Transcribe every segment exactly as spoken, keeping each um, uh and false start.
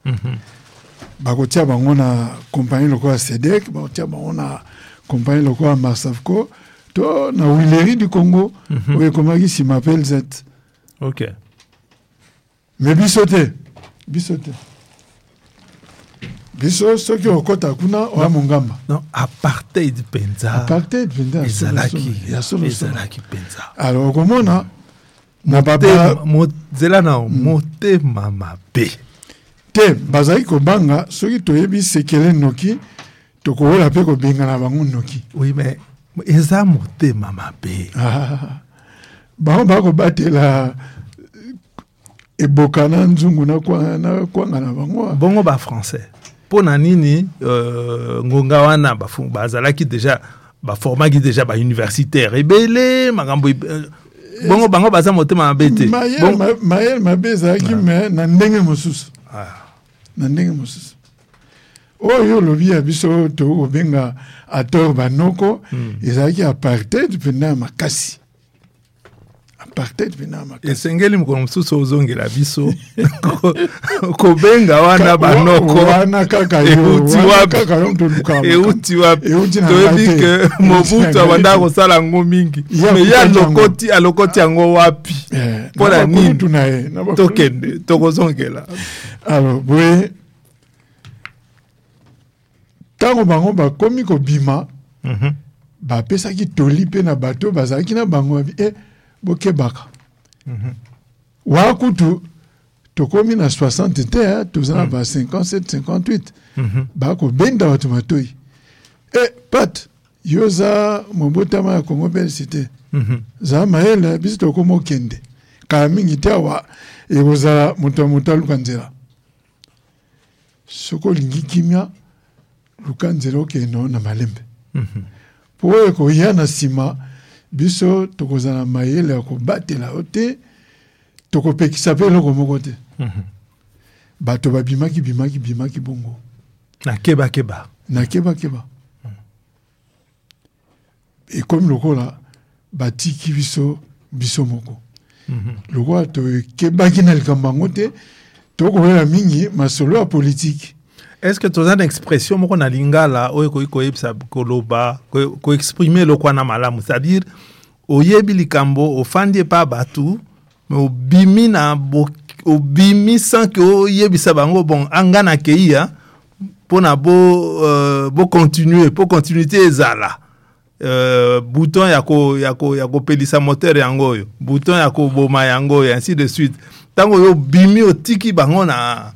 Mhm. Bakotia bango na compagnie lokola C D E C, bakotia bango na compagnie lokola Marsavco, to na Huileries du Congo, Mhm. oyo ekomaki si m'appelle Z. OK. Mais biso te, biso te. Biso soki okota kuna oya mongamba. Non, apartheid penza. Apartheid penza. Ezalaki. Ya solo Ezalaki penza. Alors okomona na Mote baba mozela na motema mabe. te bazali kobanga soki toyebi sekele noki tokowola pe kobenga na bango noki. Oui, mais eza motema mabe. Ah, bango bakobatela ebokana nzungu na kwanga kwanga na bango. Bongo ba français. Pona nini euh, ngonga wana ba bazalaki déjà ba formaki déjà ba universitaire ebele makambo euh, bongo bango baza motema mabete bon mayel mabeza ki me na ndenge mosusu ah na ndenge mosusu oyo lobi ya biso to obenga ator banoko mm. ezalaki apartheid pena makasi apartheid pena makasi esengeli mkono mosusu ozongela biso kobenga wana banoko wana kaka yo kaka yo ntoluka euti wapi toyebi ke Mobutu abanda kosala ngo mingi me ya lokoti alokoti yango wapi mpona nini tokende tokozongela alors boye ntango bango bakomi kobima bapesaki toli mpe na bato bazalaki na bango e bokebaka wakutu tokomi na soixante te tozala ba cinquante-sept cinquante-huit bakobenda bato matoi e pat yo za mobotama ya Congo belge te za mayele biso tokomi okende kala mingi te awa ekozala moto ya moto aluka nzela soki olingi kimia luka nzela okeno na malembe po oyo ekoya na nsima biso tokozala mayele ya kobatela yo te tokopekisa mpe eloko moko te bato babimaki bimaki bimaki bongo nakebakeba nakebakeba ekomi lokola batiki biso biso moko lokola tokebaki na likambo yango te tokolela mingi masolo ya politike. Est-ce que tu as une expression moko na lingala oyo koyi koyebisa koloba ko exprimer lo kwa na malamu, c'est-à-dire oyebi likambo ofandi pa batu mais obimi na obimi sans que oyebisa bango bon anga na keia pona bo euh, bo continuer pour continuité ezala euh, bouton ya ko ya ko ya ko pelisa moteur yango yo bouton ya ko boma yango et ainsi de suite tango yo bimi otiki bango na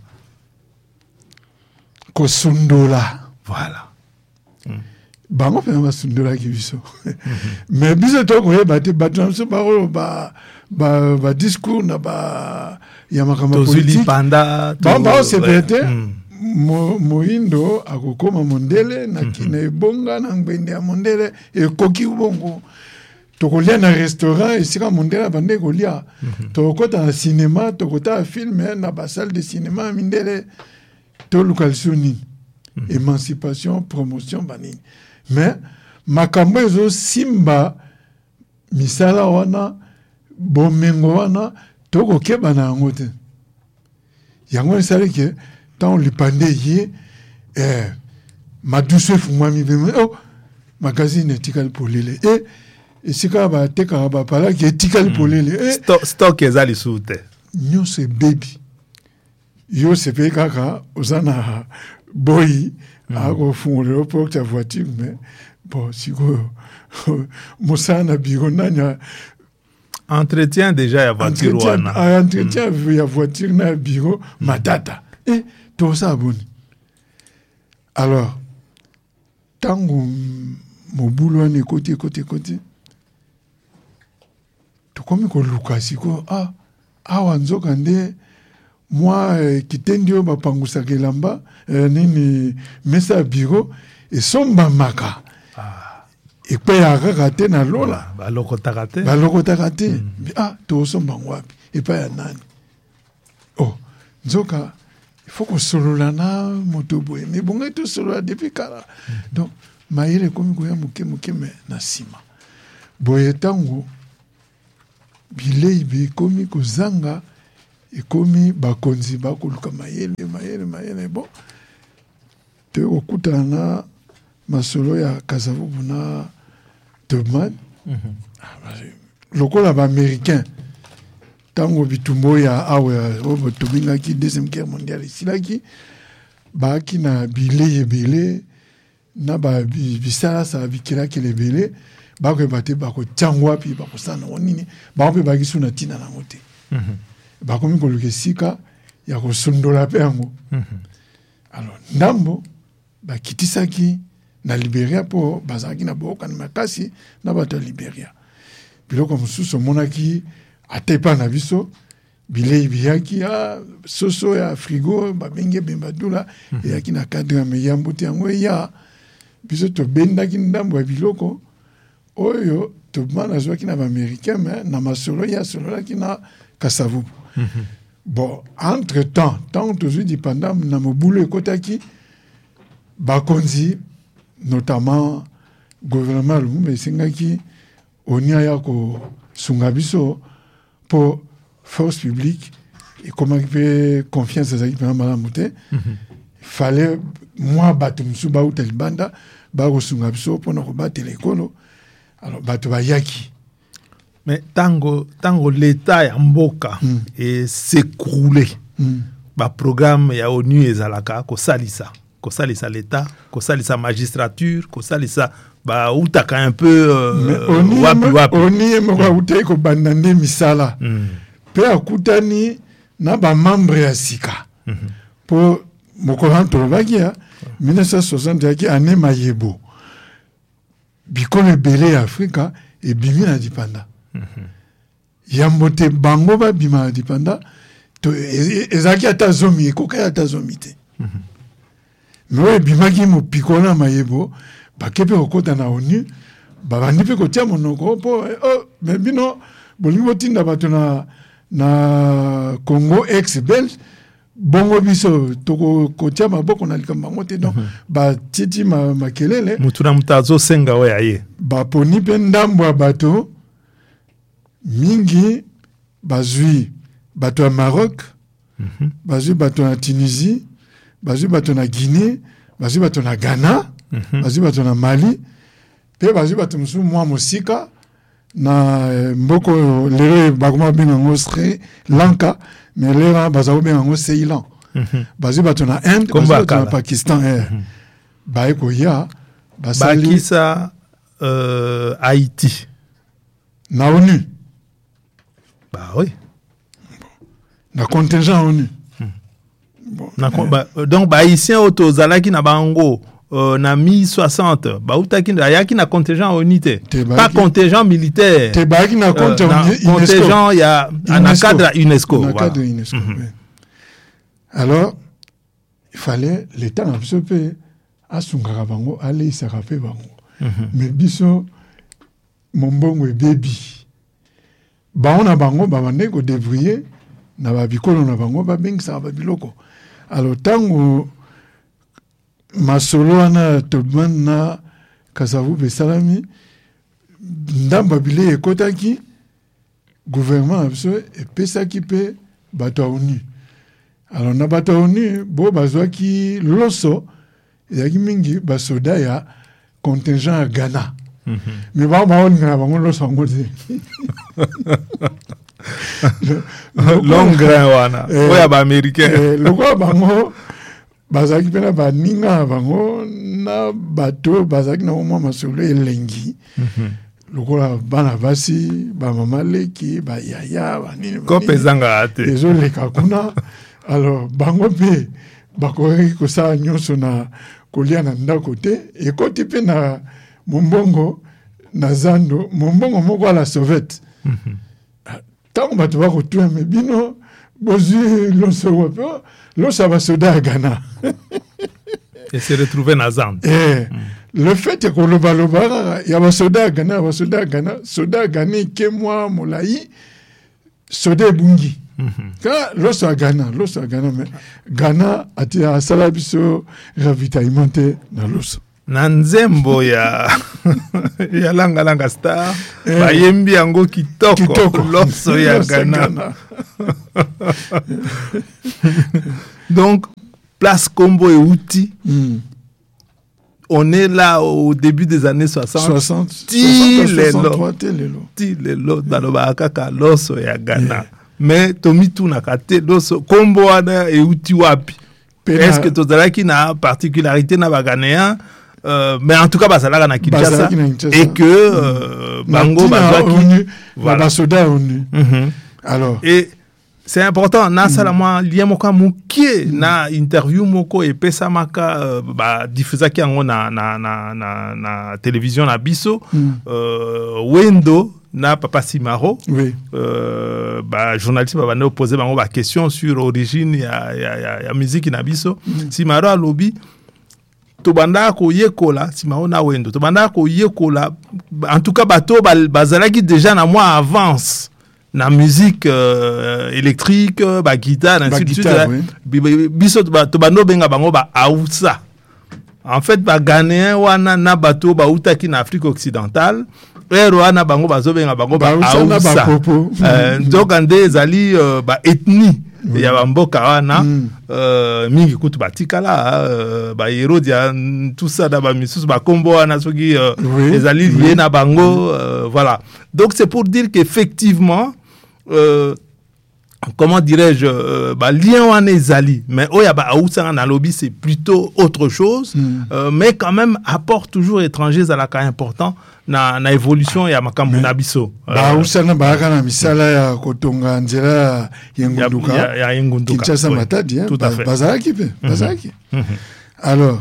kosundola voilà mm. bango pe basundola ki biso mais biso to ko yeba te bato so ba ba ba ba discours na ba ya makamba politique panda ba ba se pete mo moindo akokoma mondele na kina ebonga na ngwende ya mondele ekoki bongo tokolia na restaurant esika mondele bande kolia tokota na cinéma tokota film na ba salle de cinéma mindele to lokalsoni émancipation promotion banini mais makambo ezo simba misala wana bomengo wana toko keba na yango te yango esali ke tant lipande ye eh maduse fumami beme oh magazine etikali polele e esika ba teka ba pala ki etikali polele e stock stock ezali sute nyose baby yo sepe kaka ozana boy ako fungule pour ta voiture mais bon siko musana biro nanya entretien déjà ya voiture wana a entretien ya voiture na biro matata et tout ça bon alors tango mobulo ni côté côté côté to komi ko lukasi ko ah awa nzoka nde moi kitendio bapangusa kelamba eh, nini mesa biro esomba maka ah epe akaka te na lola balokotaka te balokotaka te mm. ah tosomba ngwapi epe ya nani oh nzoka il faut que solola na moto boye mais bonga to solola depuis kala mm. donc maire komi ko ya muke muke me na sima boye tango bilei bi komi ko zanga ekomi bakonzi bakoluka mayele mayele mayele bon te okutana na masolo ya Kasavubu na Tubman lokola ba-américain tango bitumbo ya awe obo tobingaki deuxième guerre mondiale esilaki baaki na bile ebele na bisala sa bikelaki lebele bakoyeba te bakotiango wapi bakosala nango nini bango mpe bakisu na ntina nango te bakomi koluka esika ya kosondola mpe yango alors ndambo bakitisaki na Liberia mpo bazalaki na bookani makasi na bato ya Liberia biloko mosusu omonaki ata epa na biso bilei biyaki ah, soso ya frigo babenge bembadula eyaki na cadre ya meyambo te yango eya biso tobendaki ndambo ya biloko oyo Tubman azwaki na baaméricain me na masolo ye asololaki na Kasavubu bon entre temps ntango tozwi dipendant na mobulu ekotaki bakonzi notamment gouvernement Lumumba esengaki onia ya kosunga biso po force publique ekomaki mpe confiance ezalaki mpena malamu te fallait mwa bato mosusu bauta libanda bakosunga biso mpona kobatela ekolo alors bato bayaki mais tango tango l'état ya mboka mm. s'écroulé mm. ba programme ya ONU ezalaka kosalisa kosalisa l'état kosalisa magistrature kosalisa ba utaka un peu euh, wapi wapi oni moko utai ko banda nde misala pe akutani na ba membre ya sika po moko hanto bagia mille neuf cent soixante yaki ane mayebo bikolo ebele ya Afrika ebimi na dipanda yambote bango ba bima na dipanda to ezaki ata zomi ekoka ata zomi te no bimaki mo pikona mayebo bakepe okota na ONU babandi pe kotia monoko po oh mais bino bolingo botinda bato na na Congo ex belge bongo biso toko kotia maboko na likambo ngo te donc ba titi ma makelele mutuna mutazo senga we aye ba poni pe ndambo ya bato mingi bazui bato ya Maroc bazui bato na Tunisie bazui bato na Guinée bazui bato na Ghana bazui bato na Mali pe bazui bato musu mwa mosika na mboko lero bakoma benga ngo Sri Lanka mais lero bazao benga ngo Ceylan bazui bato na Inde bazui bato na Pakistan eh ba eko ya basali bakisa euh, Haïti na ONU bah oui na contingent ONU bon, na, eh. ba, donc ba haïtien autozalaki na bango euh, na mille soixante ba utaki ayaki na contingent ONU te pas contingent militaire te ba na contingent euh, contingent ya na cadre UNESCO na cadre UNESCO mm-hmm. Alors il fallait l'état na biso pe asungaka bango aleisaka pe bango mm-hmm. mais biso mombongo ebebi bango na bango babande ko débrouiller na babikolo na bango babengisa babiloko alors tango masolo wana Tubman na Kasavubu esalami ndamba bile ekotaki gouvernement na biso epesaki mpe bato ya ONU alors na bato ya ONU bo bazwaki loso ezalaki mingi basoda ya contingent ya Ghana mais bango baolingana bango loso yango te longrin wana oya baaméricain lokola bango bazalaki mpe na baninga na bango na bato bazalaki na mwa masolo elengi lokola bana basi bamama leki bayaya banini kope ezangaka te ezoleka kuna alors bango mpe bakoki kosala nyonso na kolia na ndako te ekoti mpe na mombongo na zando mombongo moko ala sauvette tango bato bakotuna me bino bozwi loso wapi loso ya basoda ya Ghana et se retrouver na zando eh, mm. le fait kolobaloba kaka ya basoda ya Ghana ya basoda ya Ghana soda ya Ghana eke mwa molai soda ebungi mm-hmm. ka loso ya Ghana loso ya Ghana me Ghana ati asala biso ravitaillement te na loso na nzembo ya ya langa langa star Eh. bayembi yango kitoko, Kitoko. loso ya Loso ya Ghana. Ghana. Donc place Combo et Outi, Mm. on est là au début des années soixante. soixante, Ti soixante, lelo. soixante-trois, te lelo. Ti lelo balobaka kaka loso ya Ghana. Yeah. Mais tomitunaka te loso Combo wana euti wapi. Pena- Est-ce que tozalaki na particularité na baghanéen euh, mais en tout cas bazalaka na Kinshasa Bazalaki na Kinshasa. et que euh, bango Na tina bazwaki onu, voilà. na basoda onu. Mhm. Alors, Et c'est important nasala mwa lien moko mokie na interview moko epesamaka euh, ba diffusaki yango na na na na, na télévision na biso Mm. euh, Wendo na Papa Simaro oui. euh, ba journaliste ba bande poser bango ba question sur origine ya ya ya, ya musique na biso mm. Simaro alobi tobanda ko yekola Simaro na Wendo tobanda ko yekola en tout cas bato bazalaki déjà na moi avance na musique euh, électrique ba guitare ainsi de suite guitare, oui. Bi- bi- biso to bando benga bango ba ausa en fait ba ghanéen wana na bato ba utaki na Afrique occidentale ero wana bango bazo benga bango ba Ba Hausa na ba ausa Popo. euh, nzoka nde ezali euh, ba ethnie ya bamboka wana Mm. euh, mingi kutu batikala euh, ba Herodia tout ça da ba misusu ba kombo wana soki euh, Oui, ezali oui. lié na bango euh, voilà donc c'est pour dire qu'effectivement euh, comment dirais-je euh, bah, lien wana ezali mais oya ba ausa na lobby c'est plutôt autre chose Mm. euh, mais quand même apport toujours étranger ezalaka important na na évolution ya makambo na biso euh, Bahausa na bayaka na misala ya kotonga nzela ya ya, ngunduka. ya, ya Engunduka. Kinshasa Oui, Matadi, hein, tout à ba- fait. bazalaki pe, bazalaki. Alors,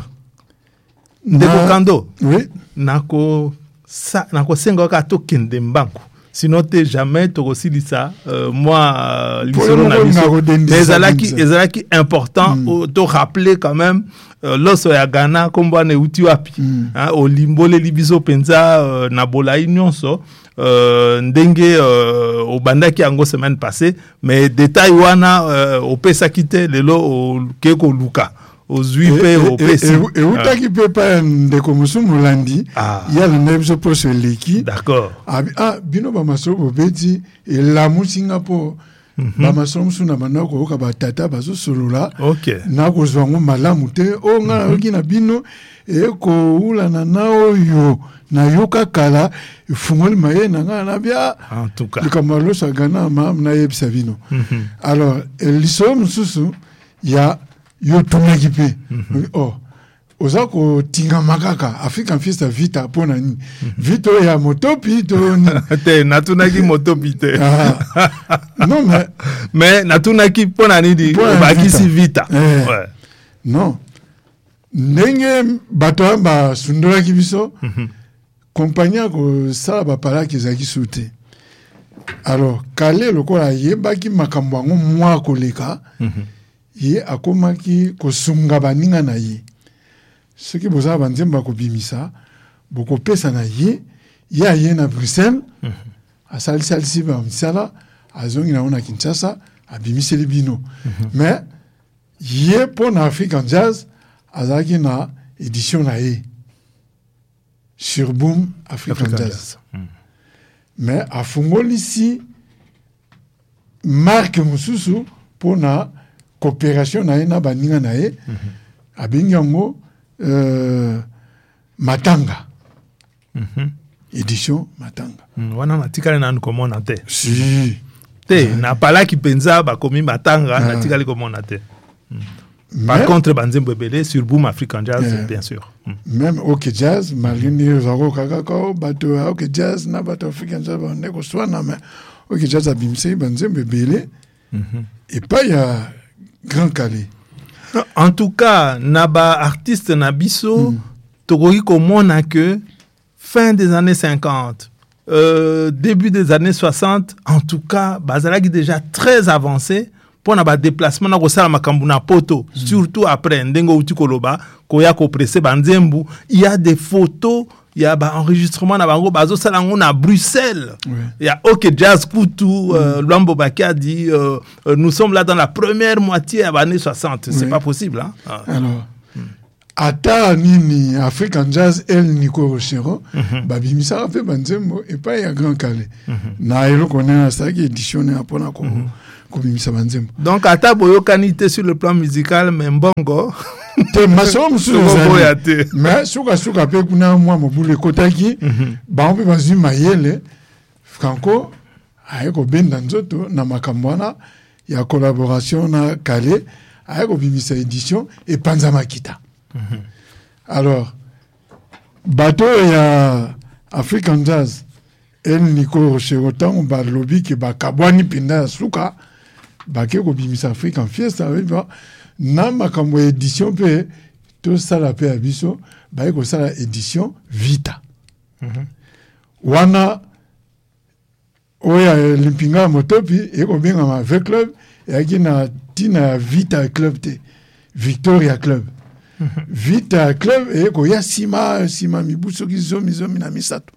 Ndeko na- Kando oui, nako sa nako senga ka tokende mbangu sinon te jamais tokosilisa euh, moi euh, lisolo na moko biso nakodendisa mais ezalaki binza. ezalaki important Mm. o- to rappeler quand même euh, loso ya Ghana kombo wana euti wapi Mm. hein, olimboleli biso penza euh, na bolai nyonso euh, ndenge euh, obandaki yango semaine passée mais détail wana euh, opesaki te lelo oke koluka ozwi mpe opesi eutaki mpe pa ya ndeko mosu molandi Ah. yalanda biso poso eleki d'accord Abi- ah, bino bamasolo bobeti elamusinga mpo bamasolo mosusu na banda koyoka batata bazosolola ok na kozwa yango malamu te oyo ngai nayoki na bino ekowulana na oyo nayoka kala efungoli mayele na ngai nabia en tout cas likambo ya loso ya Ghana malamu nayebisa bino alors lisolo mosusu ya yo tunaki mpe oh, oza kotingama kaka african fiesta vita mpo na nini vita oyo ya motopi to nini te natunaki motopi te Ah. non mais mais natunaki mpo na nini Mpo na obakisi vita Eh. ouais. non ndenge bato wana basundolaki biso kompani ya kosala bapalaki ezalaki su te alors kale lokola ayebaki makambo yango mwa koleka ye akomaki kosunga baninga na ye soki bozala banzembo ya kobimisa bokopesa na ye ye aye na bruxelles asalisalisi bamisala azongi nango na Kinshasa abimiseli bino mais ye mpo na African Jazz azalaki na édition na ye sur Boom African, African Jazz, Jazz. mais afungolisi marque mosusu mpo na coopération na ye na baninga na ye abengi yango euh, Matanga édition Matanga Mm, wana natikali nanu komona te si te napalaki mpenza bakomi matanga Ah. natikali komona te par mais, contre banzembo ebele sur Boom African Jazz Eh. bien sûr Mm. même OK Jazz malgré nini ozalaka okakaka bato ya OK Jazz na bato African Jazz bande koswana mais OK Jazz abimisaki banzembo ebele epai ya Grand Calais en tout cas na ba artiste na biso tokoki komona que fin des années cinquante euh, début des années soixante en tout cas bazalaki déjà très avancé pour na ba déplacement na kosala makambo na poto surtout après ndenge outi koloba koya kopresse banzembu il y a des photos il y a ba enregistrement na bango bazo sala ngo na Bruxelles Ouais. il y a OK Jazz Kutu euh, Luambo Baki a dit euh, euh, nous sommes là dans la première moitié des années soixante c'est Ouais. pas possible hein ah. alors ata nini African Jazz El Nico Rochero mm-hmm. babimisa fait banzembo et pas ya Grand Calais mm-hmm. na elo connaît ça qui éditionné apona ko mm-hmm. ko bimisa banzembo. Donc ata boyo kanité sur le plan musical mais mbongo te maso musuzu mais suka suka pe kuna mwa mobule kotaki ba on peut bazu mayele franco ayeko benda nzoto na makambwana ya collaboration na Calais ayeko bimisa édition et Panza Makita. Mm-hmm. Alors bateau ya African Jazz El Nico Rochero tango ba lobby ke ba kabwani pinda suka ba ke ko bimisa African Fiesta ba na makambo édition pe to sala pe abiso ba ko sala édition Vita. Mm-hmm. Wana oya limpinga motopi e ko benga ma V club e akina tina Vita club te Victoria club. Mm-hmm. Vita club e ko ya sima sima mibuso kizo mizo mina misato.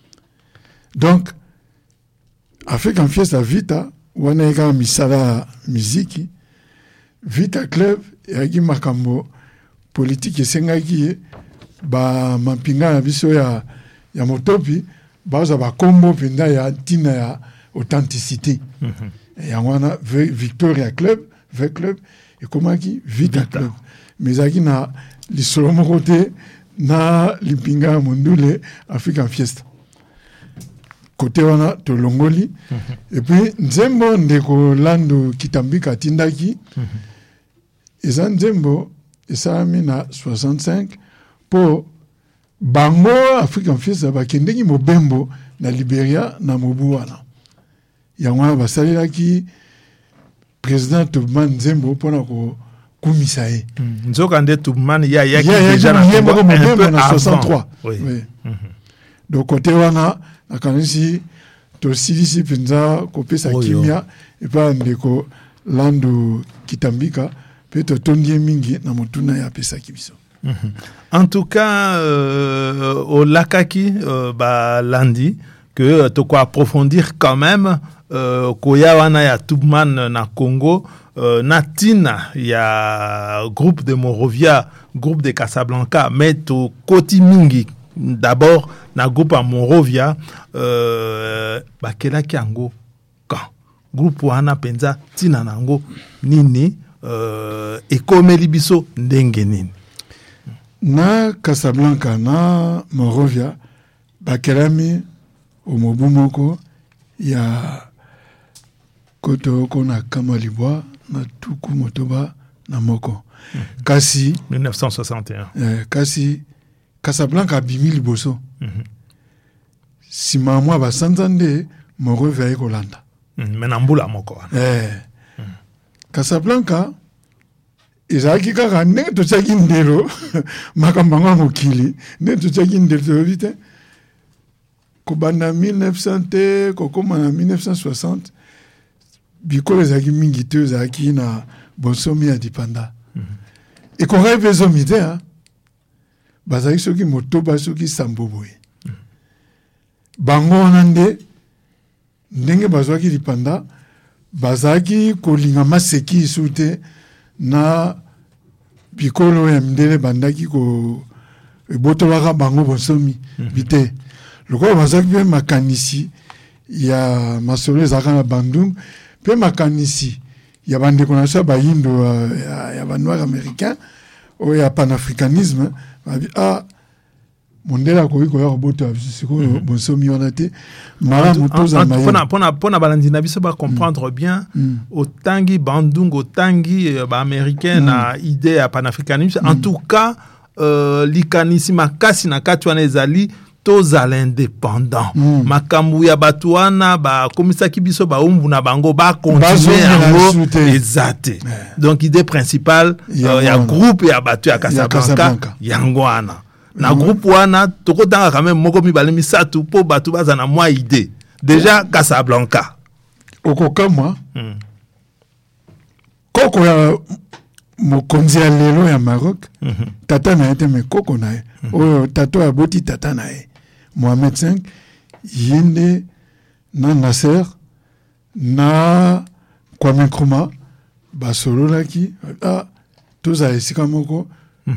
Donc African Fiesta Vita wana eka misala muziki Vita club yaki makambo politique esengaki ba mampinga na biso ya ya motopi baza ba kombo pinda ya tina ya authenticité. Mm-hmm. Ya wana Victoria club V club et komaki Vita, Vita club mais yaki na lisolo moko te na limpinga mondule African Fiesta côté wana to longoli. Mm-hmm. Et puis nzembo ndeko Lando Kitambika tindaki. Mm-hmm. Eza nzembo esalami na soixante-cinq po bango African Fiesta bakendeki mobembo na Liberia na mobu wana yango wana basalelaki président Tubman Nzembo mpona ko kumisa ye. Mm. Nzoka nde Tubman ya yaki ya, déjà na mobembo mobembo na soixante-trois. Oui. Oui. Mm-hmm. Donc côté wana nakanisi to silisi penza kopesa oh, kimia et pas ndeko Lando Kitambika peut tondie mingi na motuna ya pesa kibiso. Mm-hmm. En tout cas euh, au Lakaki euh, ba Landi que to ko approfondir quand même euh, koya wana ya Tubman na Congo euh, na tina ya groupe de Morovia, groupe de Casablanca mais to koti mingi d'abord na groupe à Morovia euh, bakela kiango quand groupe wana penza tina nango nini euh, ekomeli biso ndenge nini na Casablanca na Morovia bakelami omobu moko ya koto kona kama libwa na tuku motoba na moko. Mm. Kasi mille neuf cent soixante et un eh, kasi Casablanca bimi liboso. Mm-hmm. Sima mwa basanzande Morovia eko landa. Mm, menambula moko. Eh. Mm. Casablanca ezaki kaka ndenge totiaki ndelo makambo yango ya mokili ndenge totiaki ndelo toyobi te kobanda mille neuf cents te kokoma na mille neuf cent soixante bikolo ezalaki mingi te ezalaki na bonsomi ya dipanda. Mm-hmm. Ekokai mpe ezomi te bazalaki soki motoba soki sambo boye. Mm-hmm. Bango wana nde ndenge bazwaki dipanda bazalaki kolinga maseki isu te na bikolo ya mindele bandaki ko ebotolaka bango bonsomi. Mm-hmm. Bite lokola bazalaki mpe makanisi ya masolo ezalaka na bandung mpe makanisi ya bandeko na biso ya bayindo ya, ya banoir américain oyo ya panafricanisme babi ah mondele akoki koya kobotola biso sikoyo. Mm-hmm. Bonsomi wana te malamu toza mayele mpona balandi na biso bacomprendre mm. bien mm. otangi bandung otangi uh, baaméricain mm. na idée ya panafricanisme. Mm. En tout cas uh, likanisi makasi na kati wana ezali tozala indépendant. Mm. Makambu ya batu wana bakomisaki biso baumbu na bango bakontinue yango ezate. Yeah. Donc idée principale ya uh, groupe ya batu ya Casablanca yango wana. Na mm. groupe wana tokotanga quand même moko mibale misatu po batu baza na mwa idée. Déjà Casablanca. Okokamwa. Mm. Koko ya mokonzi ya lelo ya Maroc. Mm-hmm. Tata na ete me koko na e. Mm-hmm. Oyo tato ya boti tata na e. Mohamed cinq yende na Nasser na Kwame Nkrumah basolo laki ah toza esika moko. Mm-hmm.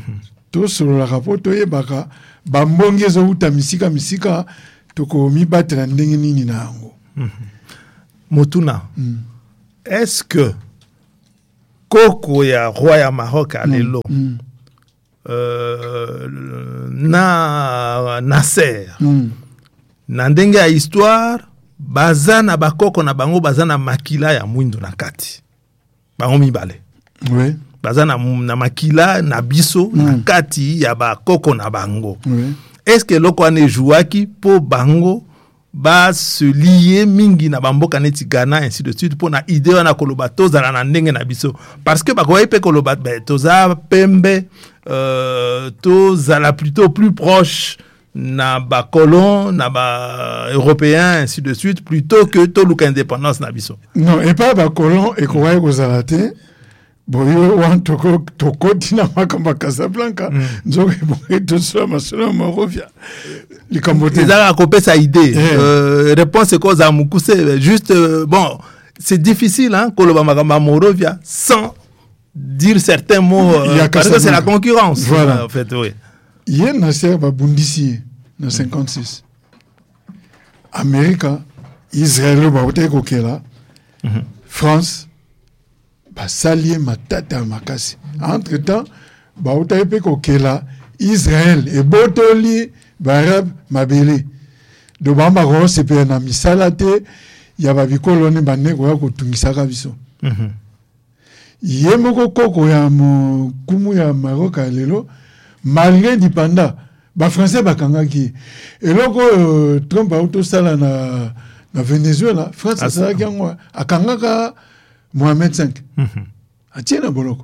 tosololaka mpo toyebaka bambongi ezouta misika misika tokomibatela ndenge nini na yango. Motuna, mm. est-ce que koko ya roi ya Maroc alelo mm. mm. euh, na Nasser mm. na ndenge ya histoire baza na bakoko na bango baza na makila ya mwindo na kati bango mibale oui. baza na, na makila na biso mm. na kati ya bakoko na bango oui. est-ce que loko ane jouaki po bango ba se lier mingi na bamboka neti Ghana ainsi de suite pour na idée wana koloba tozala na ndenge na biso parce que bakoyi pe koloba ben toza pembe euh, tozala plutôt plus proche na ba colon na ba européen ainsi de suite plutôt que to luka indépendance na biso. Non, et pas ba colon et koyi kozala te. Boyo wan toko toko tina makamba Casablanca nzoke boye to sala masolo Morovia likambote ezala kopesa idée euh, réponse ko za mukuse juste euh, bon c'est difficile hein koloba makamba Morovia sans dire certains mots euh, parce que c'est la concurrence voilà. euh, en fait oui hier Nasser ba bundisi na cinquante-six America Israël ba hote ko kela France basalie matata makasi entre temps bauta epe kokela Israël et botoli barab mabele do bamba ko sepe na misala te ya babikoloni baneko ya kotungisaka biso mhm yemoko koko ya mo kumu ya Maroc lelo malgré indépendant ba français bakangaki eloko euh, Trump auto sala na na Venezuela France As sala yango akangaka Mohamed cinq. Mhm. Atiena boloko.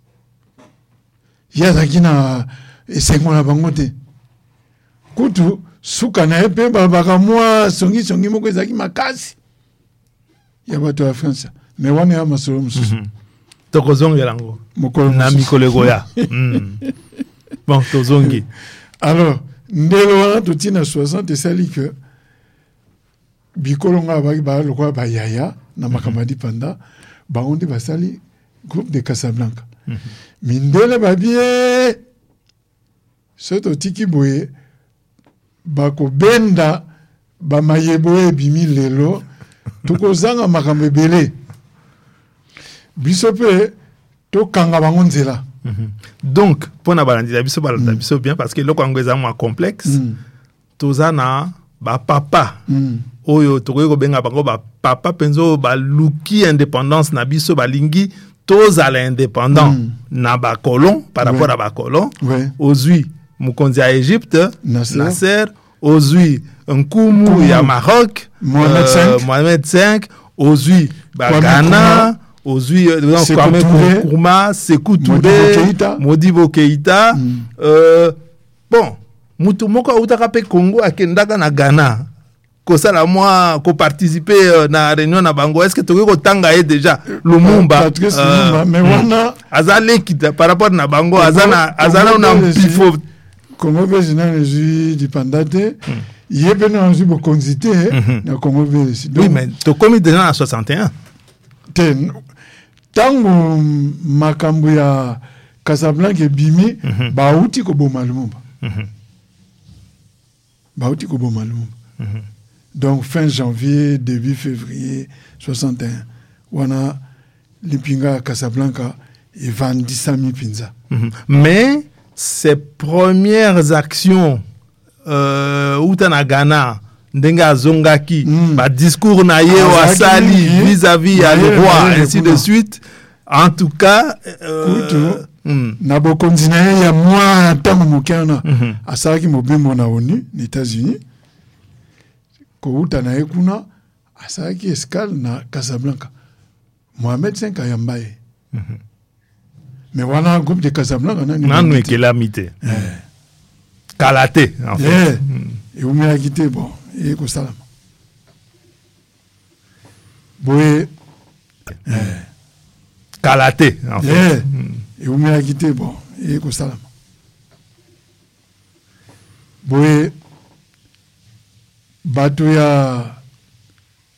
Yazaki na esengo na bango te. Kutu suka na epe babaka mwa songi songi moko ezaki makasi. Ya bato ya France. Mais wana ya masolo mususu. Mm -hmm. Tokozongi lango. Mokolo na mikolo goya. mm. Bon, tozongi. Alors, ndelo wana totina soixante sali que bikolo nga ba ba lokwa ba yaya na makamadi panda. Baondi basali groupe de Casablanca. Mm -hmm. Mindele babie soto tiki boye bako benda ba mayeboye bimi lelo tukozanga makambo ebele bisope to kanga bango nzela. Mm -hmm. Donc pona balandi biso balanda biso bien parce que loko ngweza mo complexe mm. tozana ba papa mm. oyo tokoki kobenga bango ba papa penzo ba luki indépendance na biso balingi tozala indépendant mm. na ba colon par rapport ouais. à ba colon ouais. ozui mukonzi ya Égypte Nasser, Nasser ozui nkumu Koumou. ya Maroc Mohamed euh, Mohamed cinq ozui ba Ghana ozui donc Kwame Nkrumah Sékou Touré Modibo Keïta mm. euh, bon mutu moko utaka pe Congo akendaka na Ghana kosala moi ko participer na réunion na bango est-ce que toki ko tanga e déjà Lumumba Patrice Lumumba mais wana azale kita par rapport na bango azana azana na pifo Congo belge na les du pandate yebe na nzu bokonzité na Congo belge oui mais to komi déjà en soixante et un ten tango makambo ya Casablanca bimi ba uti ko boma Lumumba ba uti ko boma Lumumba donc fin janvier début février soixante et un wana lipinga Casablanca et vendisa mi pinza mais ces premières actions euh utana Ghana ndenga zongaki mm. ba discours na ye wasali vis-à-vis à le roi ainsi de suite en tout cas euh, mm. na bokonzi na ya mwa tango mokana mm -hmm. asaki mobembo na ONU na États-Unis ko utana ekuna asaki escale na Casablanca Mohamed cinq ayambaye mm -hmm. mais wana groupe de Casablanca nani nanu ekelamite eh. Kalate en fait eh. mm. et on m'a quitté bon et ko salama boye eh. Kalate en fait eh. mm. et on m'a quitté bon et ko salama boye bato ya